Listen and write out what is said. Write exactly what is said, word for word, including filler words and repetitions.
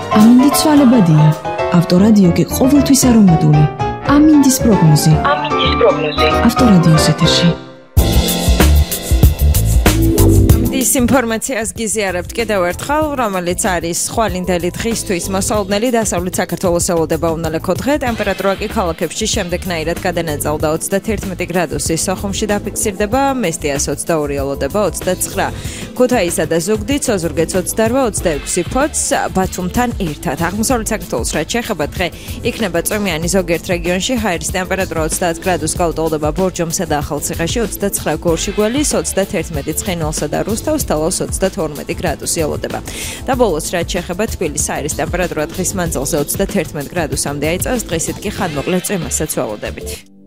ამინდი ცვალებადია. ავტორადიო კი ყოველთვის არომატული. ამინდის პროგნოზი. ამინდის პროგნოზი. ავტორადიოს ეთერში. ის ინფორმაციას გიზიარებთ კიდევ ერთხელ, რომელიც არის ხვალინდელი დღისთვის მოსალოდნელი დასავლეთ საქართველოს ელოდება უნალექო დღე, ტემპერატურა კი ქალაქებში შემდეგნაირად გადანაწილდა ოცდაათი გრადუსი, სოხუმში დაფიქსირდება, მესტიას ოცდაორი ელოდება ოცდაცხრა, ქუთაისსა და ზუგდიდს ოზურგეთს ოცდაორი ოცდაექვსი ფოთს ბათუმთან ერთად. აღმოსავლეთ საქართველოს რაც შეეხება დღე იქნება წვიმიანი ზოგიერთ რეგიონში, ჰაერის ტემპერატურა ოცდაათ გრადუსს გაუტოლდება ბორჯომსა და ახალციხეში, ოცდაცხრა გორში-გველის, ოცდაათი ცխინვალსა და რუსთავში თავს ოცდათორმეტი გრადუსი ელოდება. და ბოლოს რაც შეეხება თბილისის აირის ტემპერატურა დღის მანძილზე ოცდაათი გრადუსამდე აიწევს, დღისით კი ხანმოკლე წვიმასაც ველოდებით.